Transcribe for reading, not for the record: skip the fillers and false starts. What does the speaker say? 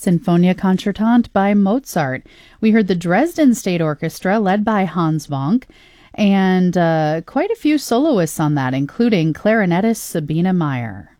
Sinfonia Concertante by Mozart. We heard the Dresden State Orchestra led by Hans Vonk, and quite a few soloists on that, including clarinetist Sabine Meyer.